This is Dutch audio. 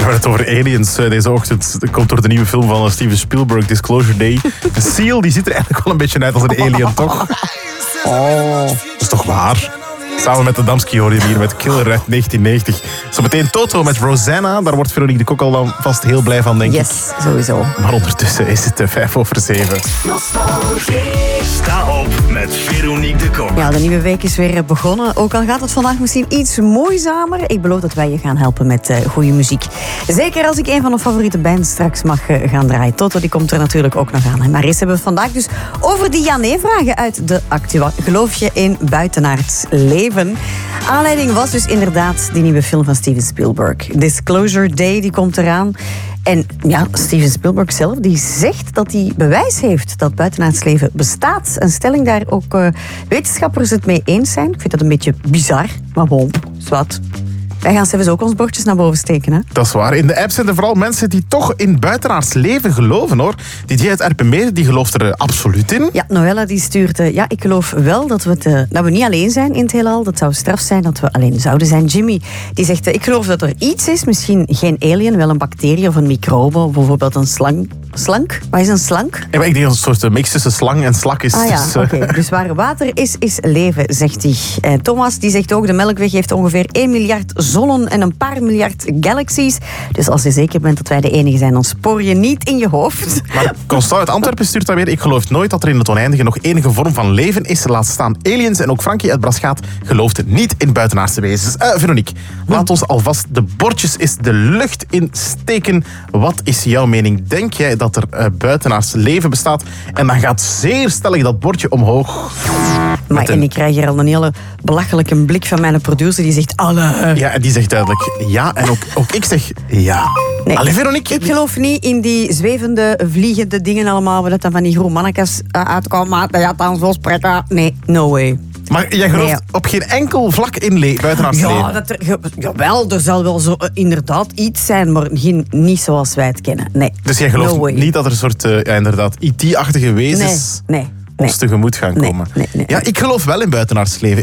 hebben het over aliens deze ochtend. Dat komt door de nieuwe film van Steven Spielberg, Disclosure Day. Seal, die ziet er eigenlijk wel een beetje uit als een alien, toch? Oh, dat is toch waar? Samen met de Damski hoor je hier met Killer uit 1990. Zometeen Toto met Rosanna. Daar wordt Veronique de Kok al dan vast heel blij van, denk ik. Yes, sowieso. Maar ondertussen is het 7:05. Sta op met Veronique de Kok. Ja, de nieuwe week is weer begonnen. Ook al gaat het vandaag misschien iets moeizamer. Ik beloof dat wij je gaan helpen met goede muziek. Zeker als ik een van de favoriete bands straks mag gaan draaien. Toto, die komt er natuurlijk ook nog aan. Maar eerst hebben we vandaag dus over die ja-nee-vragen uit de Actua. Geloof je in buitenaards leven? Aanleiding was dus inderdaad die nieuwe film van Steven Spielberg. Disclosure Day, die komt eraan. En ja, Steven Spielberg zelf, die zegt dat hij bewijs heeft dat buitenaards leven bestaat. Een stelling daar ook wetenschappers het mee eens zijn. Ik vind dat een beetje bizar, maar bon, zwart. Wij gaan zelfs ook ons bordjes naar boven steken, hè? Dat is waar. In de app zijn er vooral mensen die toch in buitenaards leven geloven, hoor. Die uit Erpenmeer, die gelooft er absoluut in. Ja, Noella die stuurt... ja, ik geloof wel dat we niet alleen zijn in het heelal. Dat zou straf zijn dat we alleen zouden zijn. Jimmy, die zegt... ik geloof dat er iets is, misschien geen alien, wel een bacterie of een microbe, of bijvoorbeeld een slang. Slank? Wat is een slank? Ja, maar ik denk dat het een soort mix tussen slang en slak is. Ah ja, oké. Dus waar water is leven, zegt hij. Thomas die zegt ook, de Melkweg heeft ongeveer 1 miljard zonnen en een paar miljard galaxies. Dus als je zeker bent dat wij de enige zijn, dan spoor je niet in je hoofd. Maar Constant uit Antwerpen stuurt dan weer... ik geloof nooit dat er in het oneindige nog enige vorm van leven is. Laat staan aliens. En ook Frankie uit Braschaat gelooft niet in buitenaardse wezens. Veronique, laat ons alvast de bordjes eens de lucht in steken. Wat is jouw mening? Denk jij dat er buitenaards leven bestaat? En dan gaat zeer stellig dat bordje omhoog. En ik krijg hier al een hele belachelijke blik van mijn producer. Die zegt alle. Ja, en die zegt duidelijk ja. En ook ik zeg ja. Nee, Allee, Veronique. Ik geloof niet in die zwevende, vliegende dingen allemaal. Waar dat dan van die groene mannetjes uitkomen. Maar dat dan zo spreken. Nee, no way. Maar jij gelooft op geen enkel vlak in buitenaards leven? Jawel, er zal wel zo inderdaad iets zijn, maar niet zoals wij het kennen. Nee. Dus jij gelooft niet dat er een soort inderdaad IT-achtige wezens ons tegemoet gaan komen? Nee. Ja, ik geloof wel in buitenaards leven.